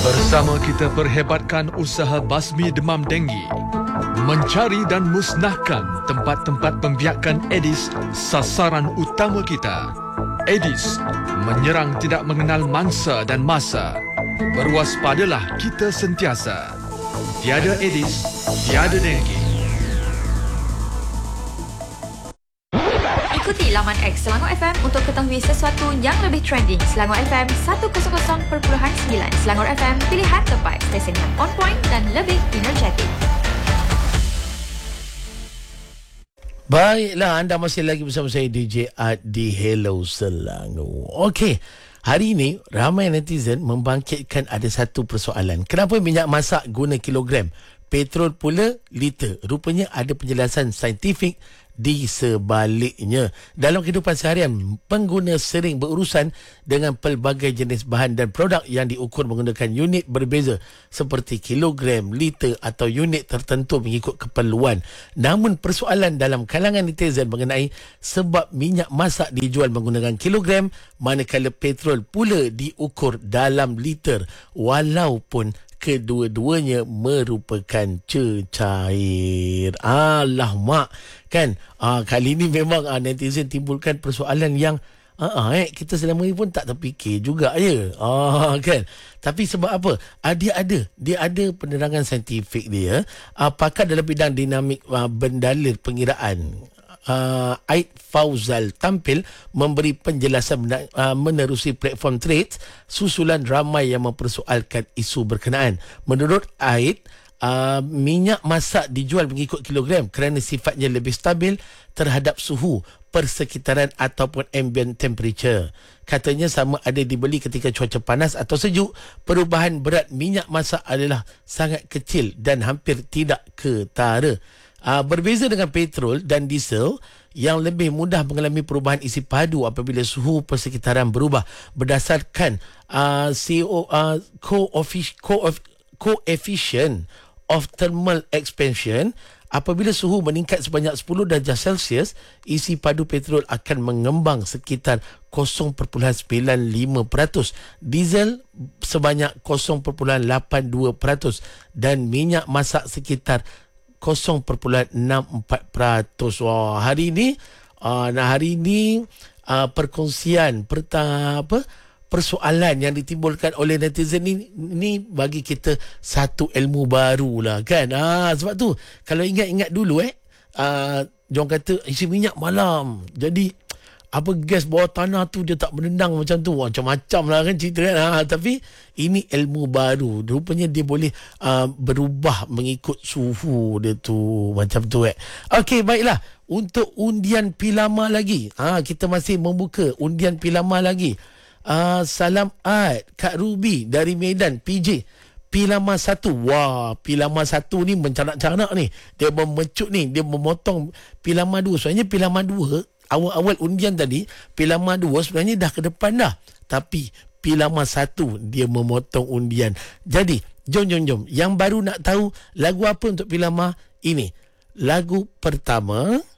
Bersama kita perhebatkan usaha basmi demam denggi. Mencari dan musnahkan tempat-tempat pembiakan Aedes, sasaran utama kita. Aedes menyerang tidak mengenal mangsa dan masa. Berwaspadalah kita sentiasa. Tiada Aedes, tiada denggi. Ikuti laman X Selangor FM untuk ketahui sesuatu yang lebih trending. Selangor FM 100.9, Selangor FM, pilihan tempat, stesen yang on point dan lebih energetik. Baiklah, anda masih lagi bersama saya DJ Art di Hello Selangor. Okey, hari ini ramai netizen membangkitkan ada satu persoalan. Kenapa minyak masak guna kilogram, petrol pula liter? Rupanya ada penjelasan saintifik di sebaliknya. Dalam kehidupan seharian, pengguna sering berurusan dengan pelbagai jenis bahan dan produk yang diukur menggunakan unit berbeza seperti kilogram, liter atau unit tertentu mengikut keperluan. Namun persoalan dalam kalangan netizen mengenai sebab minyak masak dijual menggunakan kilogram manakala petrol pula diukur dalam liter, walaupun kedua-duanya merupakan cecair. Alah mak, kan? Kali ini memang netizen timbulkan persoalan yang kita selama ni pun tak terfikir juga ya. Kan? Tapi sebab apa? Dia ada penerangan saintifik dia. Pakar dalam bidang dinamik bendalur pengiraan Aid Fauzal tampil memberi penjelasan menerusi platform Threads susulan ramai yang mempersoalkan isu berkenaan. Menurut Aid, minyak masak dijual mengikut kilogram kerana sifatnya lebih stabil terhadap suhu persekitaran ataupun ambient temperature. Katanya sama ada dibeli ketika cuaca panas atau sejuk, perubahan berat minyak masak adalah sangat kecil dan hampir tidak ketara. Berbeza dengan petrol dan diesel yang lebih mudah mengalami perubahan isi padu apabila suhu persekitaran berubah berdasarkan coefficient of thermal expansion. Apabila suhu meningkat sebanyak 10 darjah Celsius, isi padu petrol akan mengembang sekitar 0.95%, diesel sebanyak 0.82% dan minyak masak sekitar 0.64%. Wah, hari ini perkongsian persoalan yang ditimbulkan oleh netizen ni bagi kita satu ilmu baru lah kan. Sebab tu kalau ingat dulu diorang kata isi minyak malam, jadi gas bawah tanah tu dia tak menendang macam tu, macam-macam lah kan cerita kan. Tapi ini ilmu baru, rupanya dia boleh berubah mengikut suhu dia tu, macam tu Okey, baiklah, untuk undian Pilama lagi, kita masih membuka undian Pilama lagi. Salam Art Kak Ruby dari Medan PJ. Pilama 1. Wah, Pilama 1 ni mencanak-canak ni. Dia memecut ni, dia memotong Pilama 2. Sebenarnya Pilama 2 awal-awal undian tadi, Pilama 2 sebenarnya dah ke depan dah. Tapi Pilama 1 dia memotong undian. Jadi, jom. Yang baru nak tahu lagu apa untuk Pilama ini? Lagu pertama